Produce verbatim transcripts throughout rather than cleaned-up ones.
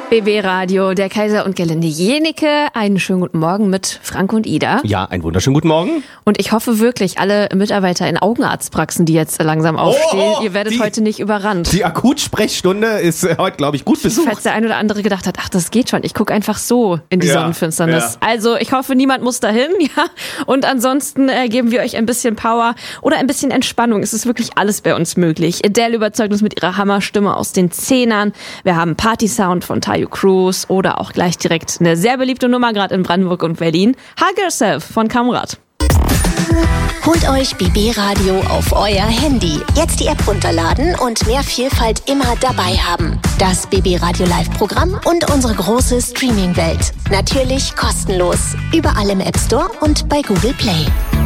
B B Radio, der Kaiser und Gerlinde Jenike. Einen schönen guten Morgen mit Frank und Ida. Ja, einen wunderschönen guten Morgen. Und ich hoffe wirklich, alle Mitarbeiter in Augenarztpraxen, die jetzt langsam aufstehen, oh, ihr werdet die, heute nicht überrannt. Die Akutsprechstunde ist heute, glaube ich, gut besucht. Falls der ein oder andere gedacht hat, ach, das geht schon, ich gucke einfach so in die ja, Sonnenfinsternis. Ja. Also ich hoffe, niemand muss dahin, ja. Und ansonsten äh, geben wir euch ein bisschen Power oder ein bisschen Entspannung. Es ist wirklich alles bei uns möglich. Adele überzeugt uns mit ihrer Hammerstimme aus den Zehnern. Wir haben Party-Sound von Tayo Cruz oder auch gleich direkt eine sehr beliebte Nummer, gerade in Brandenburg und Berlin. Hug Yourself von Kamrat. Holt euch B B Radio auf euer Handy. Jetzt die App runterladen und mehr Vielfalt immer dabei haben. Das B B Radio Live-Programm und unsere große Streaming-Welt. Natürlich kostenlos. Überall im App Store und bei Google Play.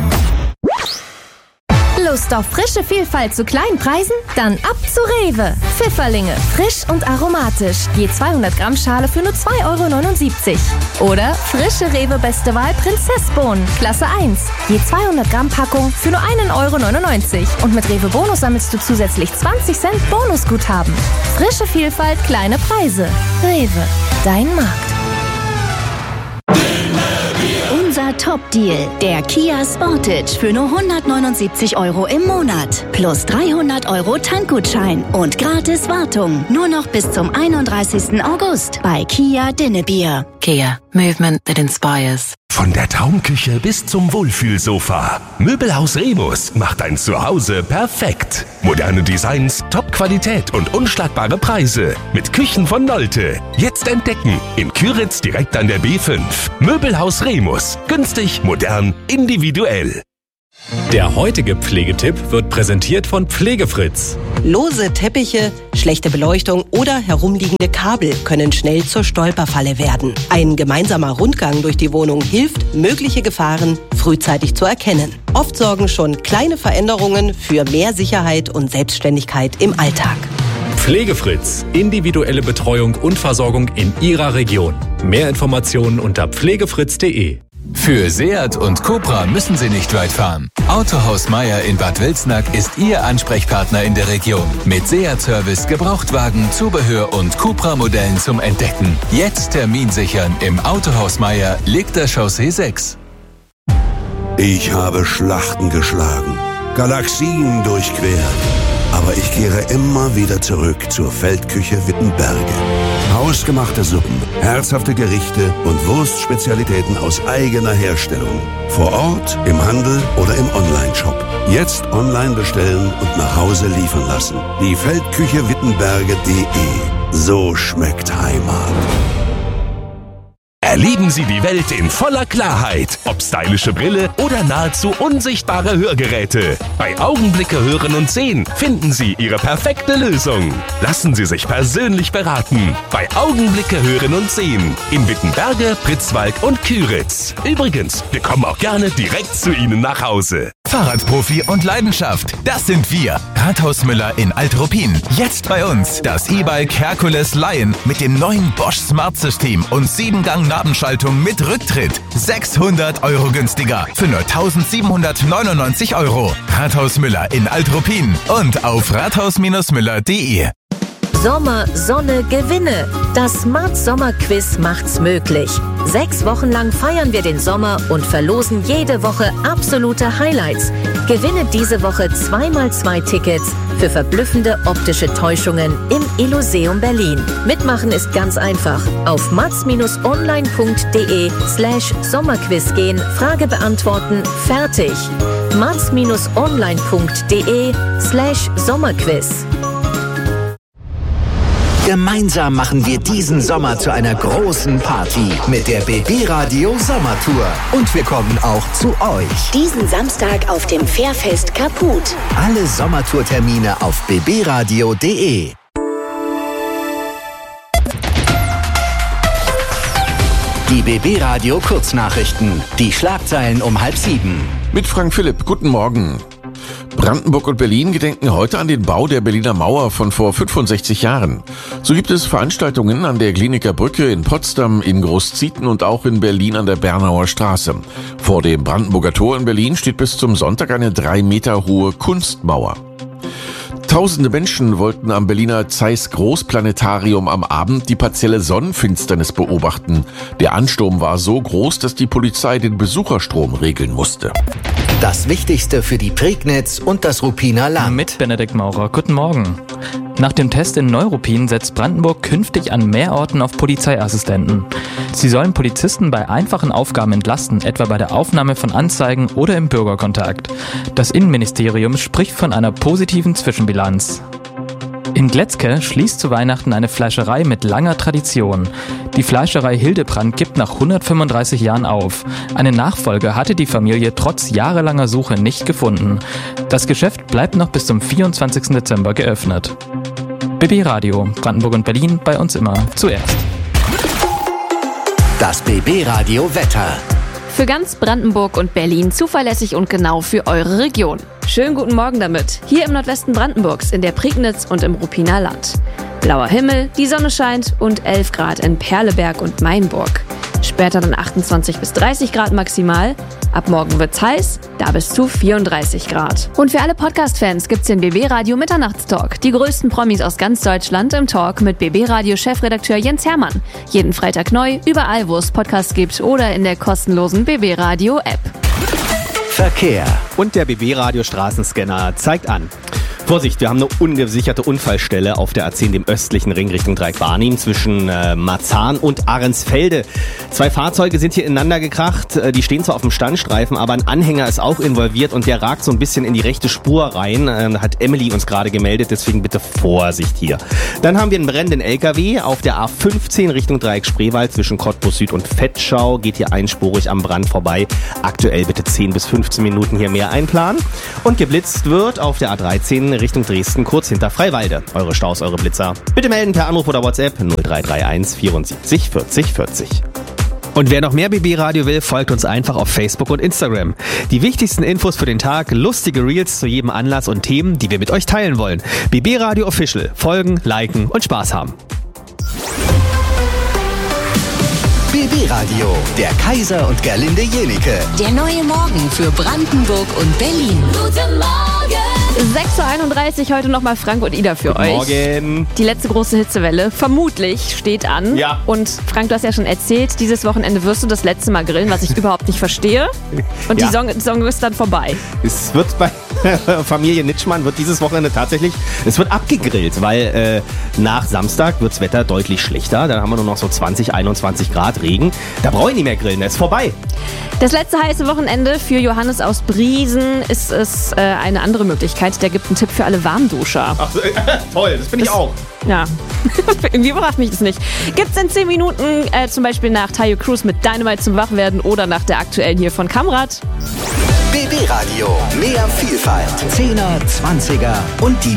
Lust auf frische Vielfalt zu kleinen Preisen? Dann ab zu Rewe. Pfifferlinge, frisch und aromatisch. Je zweihundert Gramm Schale für nur zwei Euro neunundsiebzig. Oder frische Rewe Beste Wahl Prinzessbohnen, Klasse eins. Je zweihundert Gramm Packung für nur einen Euro neunundneunzig. Und mit Rewe Bonus sammelst du zusätzlich zwanzig Cent Bonusguthaben. Frische Vielfalt, kleine Preise. Rewe, dein Markt. Unser Top-Deal, der Kia Sportage für nur hundertneunundsiebzig Euro im Monat. Plus dreihundert Euro Tankgutschein und gratis Wartung. Nur noch bis zum einunddreißigsten August bei Kia Dinnebier. Kia, movement that inspires. Von der Traumküche bis zum Wohlfühlsofa. Möbelhaus Remus macht dein Zuhause perfekt. Moderne Designs, Top-Qualität und unschlagbare Preise. Mit Küchen von Nolte. Jetzt entdecken. In Küritz direkt an der B fünf. Möbelhaus Remus. Günstig, modern, individuell. Der heutige Pflegetipp wird präsentiert von Pflegefritz. Lose Teppiche, schlechte Beleuchtung oder herumliegende Kabel können schnell zur Stolperfalle werden. Ein gemeinsamer Rundgang durch die Wohnung hilft, mögliche Gefahren frühzeitig zu erkennen. Oft sorgen schon kleine Veränderungen für mehr Sicherheit und Selbstständigkeit im Alltag. Pflegefritz. Individuelle Betreuung und Versorgung in Ihrer Region. Mehr Informationen unter pflegefritz punkt de. Für Seat und Cupra müssen Sie nicht weit fahren. Autohaus Meier in Bad Wülsnack ist Ihr Ansprechpartner in der Region. Mit Seat-Service, Gebrauchtwagen, Zubehör und Cupra-Modellen zum Entdecken. Jetzt Termin sichern im Autohaus Meier, Liegter Chaussee sechs. Ich habe Schlachten geschlagen, Galaxien durchquert. Aber ich kehre immer wieder zurück zur Feldküche Wittenberge. Hausgemachte Suppen, herzhafte Gerichte und Wurstspezialitäten aus eigener Herstellung. Vor Ort, im Handel oder im Onlineshop. Jetzt online bestellen und nach Hause liefern lassen. Die Feldküche Wittenberge punkt de. So schmeckt Heimat. Erleben Sie die Welt in voller Klarheit. Ob stylische Brille oder nahezu unsichtbare Hörgeräte. Bei Augenblicke hören und sehen finden Sie Ihre perfekte Lösung. Lassen Sie sich persönlich beraten. Bei Augenblicke hören und sehen. In Wittenberge, Pritzwalk und Küritz. Übrigens, wir kommen auch gerne direkt zu Ihnen nach Hause. Fahrradprofi und Leidenschaft, das sind wir. Rathaus Müller in Alt-Ruppin. Jetzt bei uns das E-Bike Hercules Lion mit dem neuen Bosch Smart System und sieben Gang Nabenschaltung mit Rücktritt. sechshundert Euro günstiger für nur eintausendsiebenhundertneunundneunzig Euro. Rathaus Müller in Alt-Ruppin und auf rathaus Müller punkt de. Sommer, Sonne, Gewinne. Das Smart Sommer Quiz macht's möglich. Sechs Wochen lang feiern wir den Sommer und verlosen jede Woche absolute Highlights. Gewinne diese Woche zwei mal zwei Tickets für verblüffende optische Täuschungen im Illuseum Berlin. Mitmachen ist ganz einfach. Auf mats-online punkt de slash Sommerquiz gehen, Frage beantworten, fertig. mats-online punkt de slash Sommerquiz. Gemeinsam machen wir diesen Sommer zu einer großen Party mit der B B Radio Sommertour. Und wir kommen auch zu euch. Diesen Samstag auf dem Fährfest Kaput. Alle Sommertourtermine auf b b radio punkt de. Die B B Radio Kurznachrichten. Die Schlagzeilen um halb sieben. Mit Frank Philipp. Guten Morgen. Brandenburg und Berlin gedenken heute an den Bau der Berliner Mauer von vor fünfundsechzig Jahren. So gibt es Veranstaltungen an der Kliniker Brücke, in Potsdam, in Großzieten und auch in Berlin an der Bernauer Straße. Vor dem Brandenburger Tor in Berlin steht bis zum Sonntag eine drei Meter hohe Kunstmauer. Tausende Menschen wollten am Berliner Zeiss Großplanetarium am Abend die partielle Sonnenfinsternis beobachten. Der Ansturm war so groß, dass die Polizei den Besucherstrom regeln musste. Das Wichtigste für die Prignitz und das Ruppiner Land. Mit Benedikt Maurer. Guten Morgen. Nach dem Test in Neuruppin setzt Brandenburg künftig an mehr Orten auf Polizeiassistenten. Sie sollen Polizisten bei einfachen Aufgaben entlasten, etwa bei der Aufnahme von Anzeigen oder im Bürgerkontakt. Das Innenministerium spricht von einer positiven Zwischenbilanz. In Gletzke schließt zu Weihnachten eine Fleischerei mit langer Tradition. Die Fleischerei Hildebrand gibt nach hundertfünfunddreißig Jahren auf. Eine Nachfolge hatte die Familie trotz jahrelanger Suche nicht gefunden. Das Geschäft bleibt noch bis zum vierundzwanzigsten Dezember geöffnet. B B Radio, Brandenburg und Berlin, bei uns immer zuerst. Das B B Radio Wetter. Für ganz Brandenburg und Berlin zuverlässig und genau für eure Region. Schönen guten Morgen damit. Hier im Nordwesten Brandenburgs, in der Prignitz und im Ruppiner Land. Blauer Himmel, die Sonne scheint und elf Grad in Perleberg und Mainburg. Später dann achtundzwanzig bis dreißig Grad maximal. Ab morgen wird's heiß, da bis zu vierunddreißig Grad. Und für alle Podcast-Fans gibt's den B B Radio Mitternachtstalk. Die größten Promis aus ganz Deutschland im Talk mit B B Radio Chefredakteur Jens Hermann. Jeden Freitag neu, überall wo es Podcasts gibt oder in der kostenlosen B B Radio App. Verkehr. Und der B B Radio Straßenscanner zeigt an. Vorsicht, wir haben eine ungesicherte Unfallstelle auf der A zehn, dem östlichen Ring Richtung Dreieck-Barnim zwischen äh, Marzahn und Ahrensfelde. Zwei Fahrzeuge sind hier ineinander gekracht. Äh, die stehen zwar auf dem Standstreifen, aber ein Anhänger ist auch involviert und der ragt so ein bisschen in die rechte Spur rein. Äh, hat Emily uns gerade gemeldet, deswegen bitte Vorsicht hier. Dann haben wir einen brennenden L K W auf der A fünfzehn Richtung Dreieck-Spreewald zwischen Cottbus Süd und Vetschau. Geht hier einspurig am Brand vorbei. Aktuell bitte zehn bis fünfzehn Minuten hier mehr einplanen. Und geblitzt wird auf der A dreizehn Richtung Dresden, kurz hinter Freiwalde. Eure Staus, eure Blitzer. Bitte melden per Anruf oder WhatsApp null drei drei eins vierundsiebzig vierzig vierzig. Und wer noch mehr B B Radio will, folgt uns einfach auf Facebook und Instagram. Die wichtigsten Infos für den Tag, lustige Reels zu jedem Anlass und Themen, die wir mit euch teilen wollen. B B Radio Official. Folgen, liken und Spaß haben. B B Radio, der Kaiser und Gerlinde Jenike. Der neue Morgen für Brandenburg und Berlin. Guten Morgen! sechs Uhr einunddreißig, heute nochmal Frank und Ida für Guten euch. Morgen. Die letzte große Hitzewelle, vermutlich, steht an. Ja. Und Frank, du hast ja schon erzählt, dieses Wochenende wirst du das letzte Mal grillen, was ich überhaupt nicht verstehe. Und Ja. die Saison, die Saison ist dann vorbei. Es wird bei Familie Nitschmann wird dieses Wochenende tatsächlich, es wird abgegrillt, weil äh, nach Samstag wirds Wetter deutlich schlechter. Dann haben wir nur noch so zwanzig, einundzwanzig Grad Regen. Da brauche ich nicht mehr grillen, das ist vorbei. Das letzte heiße Wochenende für Johannes aus Briesen ist es äh, eine andere Möglichkeit. Der gibt einen Tipp für alle Warmduscher. Ach, äh, toll, das bin ich Das- auch. Ja, irgendwie überrascht mich das nicht. Gibt's in zehn Minuten äh, zum Beispiel nach Tayo Cruz mit Dynamite zum Wachwerden oder nach der aktuellen hier von Kamrat. B B Radio, mehr Vielfalt. Zehner, Zwanziger und die